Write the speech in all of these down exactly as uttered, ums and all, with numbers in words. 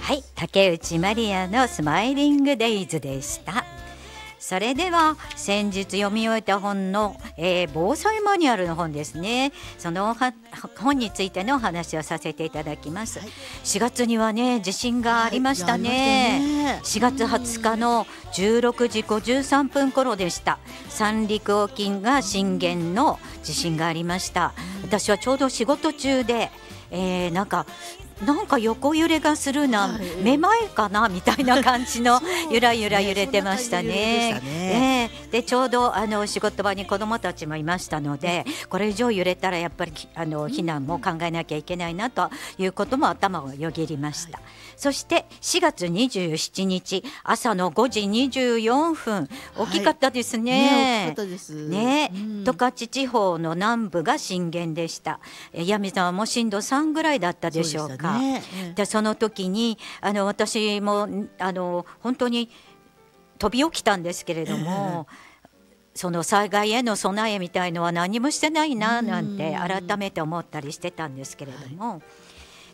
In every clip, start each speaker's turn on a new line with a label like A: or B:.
A: はい、竹内まりやのスマイリングデイズでした。それでは先日読み終えた本の、えー、防災マニュアルの本ですね。その本についてのお話をさせていただきます、はい、しがつにはね地震がありましたね、はい、しがつはつかのじゅうろくじごじゅうさんぷん頃でした。三陸沖が震源の地震がありました。私はちょうど仕事中で、えー、なんかなんか横揺れがするな、はい、めまいかなみたいな感じのゆらゆら揺れてましたね。ねえー、でちょうどあの仕事場に子どもたちもいましたので、これ以上揺れたらやっぱりあの避難も考えなきゃいけないなということも頭をよぎりました、はい、そしてしがつにじゅうしちにち朝のごじにじゅうよんぷん、大きかったですね、
B: はい、ね、大きかったです
A: ね、うん、十勝地方の南部が震源でした。闇さんはもう震度さんぐらいだったでしょうか。ね、でその時にあの私もあの本当に飛び起きたんですけれども、えー、その災害への備えみたいのは何もしてないななんて改めて思ったりしてたんですけれども、はい、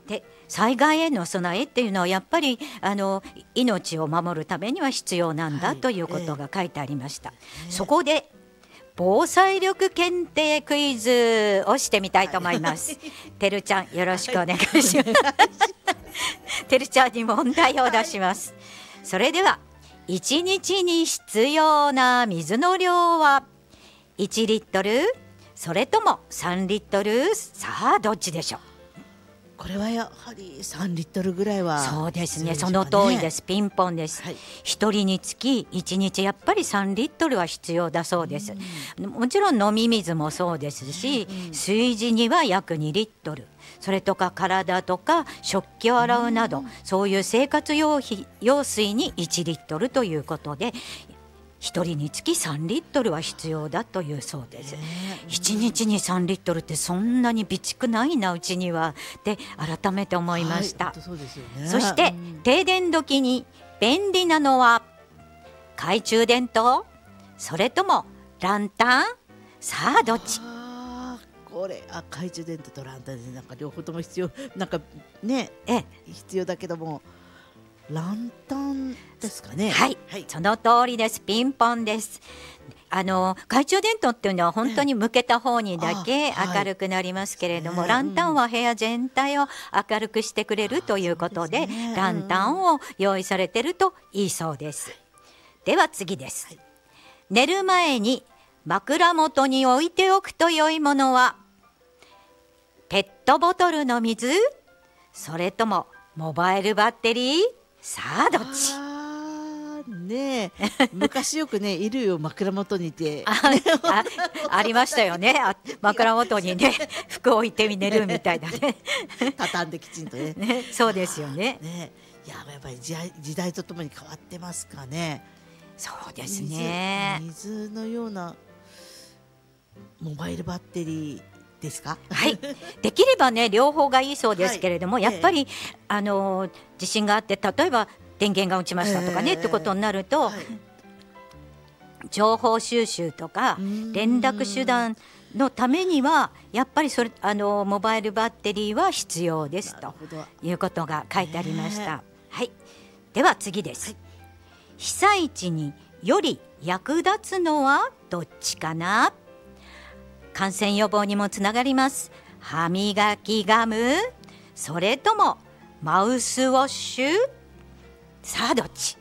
A: で災害への備えっていうのはやっぱりあの命を守るためには必要なんだ、はい、ということが書いてありました、えー、そこで防災力検定クイズをしてみたいと思います、はい、てるちゃんよろしくお願いします、はい、てるちゃんに問題を出します、はい、それではいちにちに必要な水の量はいちリットルそれともさんリットル、さあどっちでしょう。
B: これはやはりさんリットルぐらいは、ね、
A: そうですね、その通りです。ピンポンです、はい、ひとりにつきいちにちやっぱりさんリットルは必要だそうです、うん、もちろん飲み水もそうですし、うん、炊事には約にリットル、それとか体とか食器を洗うなど、うん、そういう生活用品用水にいちリットルということでひとりにつきさんリットルは必要だというそうです、えー、いちにちにさんリットルってそんなに備蓄ないなうちにはって改めて思いました、はい、そうですよね。そして、うん、停電時に便利なのは懐中電灯それともランタン、さあどっち。
B: あこれあ懐中電灯とランタンでなんか両方とも必要なんかね
A: え
B: 必要だけどもランタンですかね。
A: はい、はい、その通りです。ピンポンです。あの懐中電灯っていうのは本当に向けた方にだけ明るくなりますけれども、はい、ランタンは部屋全体を明るくしてくれるということで、ね、ランタンを用意されてるといいそうです、はい、では次です、はい、寝る前に枕元に置いておくと良いものはペットボトルの水それともモバイルバッテリー、さあどっち。
B: あねえ昔よくねいるよ枕元にいて
A: あ, あ, ありましたよね。あ枕元にね服を置いて寝るみたいなね
B: 畳んできちんと ね,
A: ねそうですよ ね,
B: ねいややっぱり時 代, 時代とともに変わってますかね。
A: そうですね。
B: 水, 水のようなモバイルバッテリーですか
A: はい、できればね両方がいいそうですけれども、はい、やっぱり、ええ、あの地震があって例えば電源が落ちましたとかね、えー、ってことになると、はい、情報収集とか連絡手段のためにはやっぱりそれあのモバイルバッテリーは必要ですということが書いてありました、えーはい、では次です、はい、被災地により役立つのはどっちかな。感染予防にもつながります。歯磨きガムそれともマウスウォッシュ、さあどっち。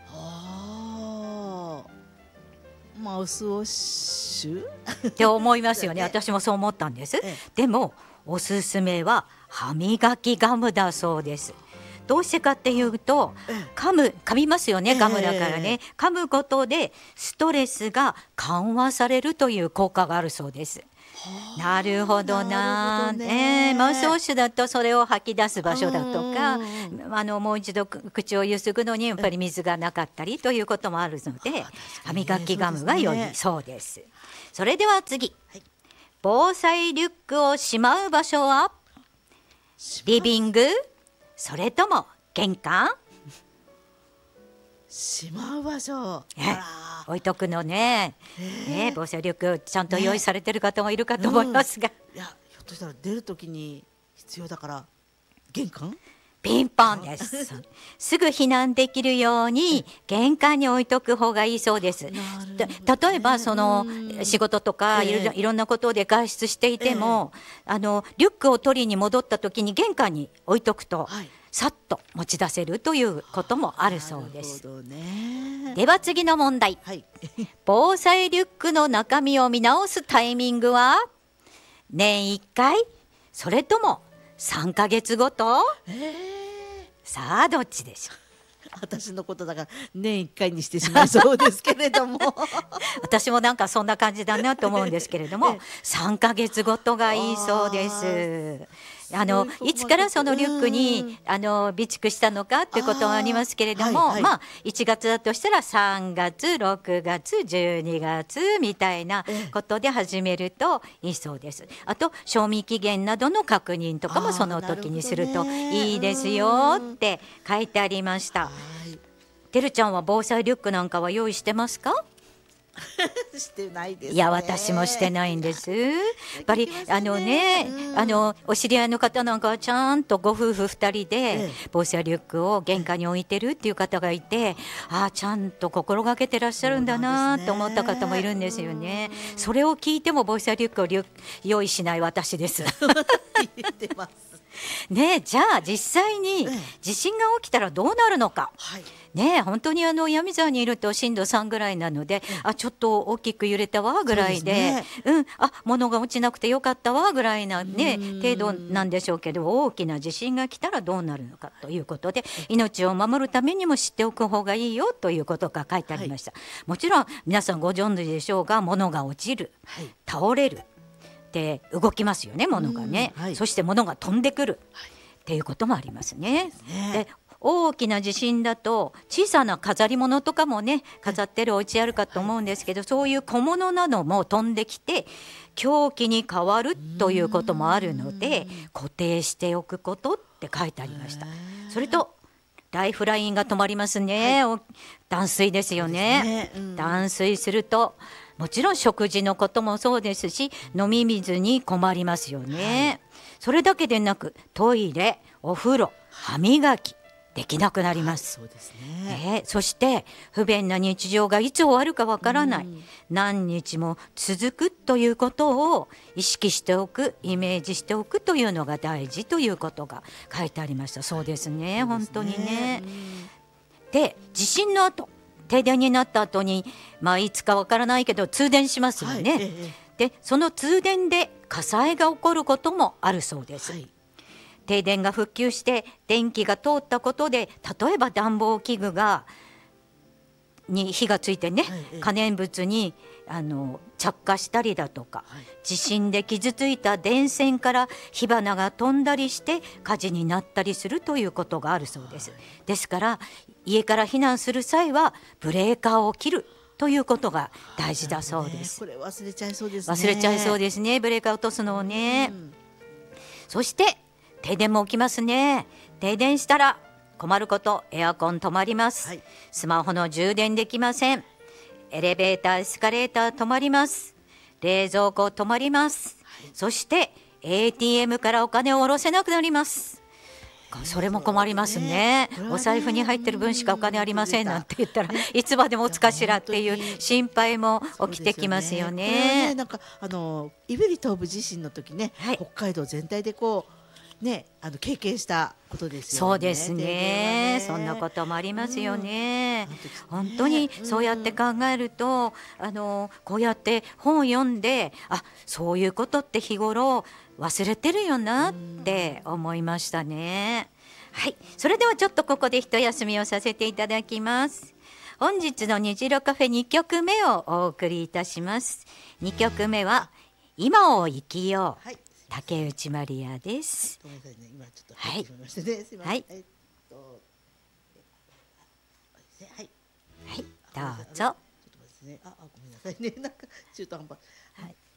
B: あマウスウォッシュ
A: って思いますよね私もそう思ったんです、ええ、でもおすすめは歯磨きガムだそうです。どうしてかっていうと、噛む噛みますよね、ガムだからね、えー、噛むことでストレスが緩和されるという効果があるそうです。なるほど な, なるほど、ねえー、マウスウォッシュだとそれを吐き出す場所だとかあのもう一度口をゆすぐのにやっぱり水がなかったりということもあるので歯磨きガムが良いそうです。それでは次、はい、防災リュックをしまう場所はリビングそれとも玄関。
B: しまう場所
A: 置いとくの ね, ね防災リュックちゃんと用意されてる方もいるかと思いますが、ね
B: うん、いやひょっとしたら出るときに必要だから玄関。
A: ピンポンです。すぐ避難できるように玄関に置いとく方がいいそうです。例えばその仕事とかいろいろんなことで外出していても、あのリュックを取りに戻った時に玄関に置いとくと、はい、さっと持ち出せるということもあるそうです。ね、では次の問題、はい、防災リュックの中身を見直すタイミングは年いっかい、それともさんかげつごと、えー、さあどっちでしょう。
B: 私のことだから年いっかいにしてしまいそうですけれども
A: 私もなんかそんな感じだなと思うんですけれどもさんかげつごとがいいそうです。あのいつからそのリュックにあの備蓄したのかっていうことはありますけれども、はいはい、まあいちがつだとしたらさんがつろくがつじゅうにがつみたいなことで始めるといいそうです。あと賞味期限などの確認とかもその時にするといいですよって書いてありました。てるちゃんは防災リュックなんかは用意してますか？
B: してないですね。
A: いや私もしてないんです。やっぱりあのね、うん、あのお知り合いの方なんかはちゃんとご夫婦ふたりで防災リュックを玄関に置いてるっていう方がいて、ああちゃんと心がけてらっしゃるんだなと思った方もいるんですよね。それを聞いても防災リュックをリュ用意しない私です
B: 言ってます
A: ね。じゃあ実際に地震が起きたらどうなるのか、はいね、本当にあの闇沢にいると震度さんぐらいなので、あちょっと大きく揺れたわぐらい で, で、ねうん、あ物が落ちなくてよかったわぐらいな、ね、程度なんでしょうけど、大きな地震が来たらどうなるのかということで、命を守るためにも知っておく方がいいよということが書いてありました、はい、もちろん皆さんご存知でしょうが、物が落ちる、はい、倒れるで動きますよね、物がね、はい、そして物が飛んでくる、はい、っていうこともありますね。で大きな地震だと小さな飾り物とかもね飾ってるお家あるかと思うんですけど、そういう小物なども飛んできて凶器に変わるということもあるので、固定しておくことって書いてありました。それとライフラインが止まりますね、はい、断水ですよ ね, ね、うん、断水するともちろん食事のこともそうですし、飲み水に困りますよね、はい、それだけでなくトイレ、お風呂、歯磨きできなくなります、はい、そうですね、えー、そして不便な日常がいつ終わるかわからない、うん、何日も続くということを意識しておく、イメージしておくというのが大事ということが書いてありました。そうですね、はい、本当にね、うん、で地震の後停電になった後に、まあ、いつかわからないけど通電しますよね、はい、ええ、でその通電で火災が起こることもあるそうです、はい、停電が復旧して電気が通ったことで、例えば暖房器具がに火がついてね、はい、可燃物にあの着火したりだとか、はい、地震で傷ついた電線から火花が飛んだりして火事になったりするということがあるそうです、はい、ですから家から避難する際はブレーカーを切るということが大事だそうです、
B: ね、これ忘れちゃいそうですね。
A: 忘れちゃいそうですね、ブレーカー落とすのをね、うん、そして停電も起きますね。停電したら困ること、エアコン止まります、はい、スマホの充電できません、エレベーターエスカレーター止まります、冷蔵庫止まります、はい、そして エーティーエム からお金を下ろせなくなります。それも困りますね、ね、お財布に入ってる分しかお金ありませんなんて言ったらいつまで持つかしらっていう心配も起きてきますよね。
B: これはね、なんかあの胆振東部地震の時ね、はい、北海道全体でこうね、あの経験したことですよね。
A: そうですね、ね、そんなこともありますよね、うん、本当にそうやって考えると、うん、あのこうやって本を読んで、あそういうことって日頃忘れてるよなって思いましたね、うん、はい、それではちょっとここで一休みをさせていただきます。本日の虹色カフェにきょくめをお送りいたします。にきょくめは今を生きよう、はい、竹内まりやです。
B: ごめんなさいね、今ちょっと入ってしまいましたね。すいません。はい。えっと、はい。
A: はい、どうぞ。
B: ちょっと待ってね。あ、あ、ごめんなさいね。なんか中途半端。はい。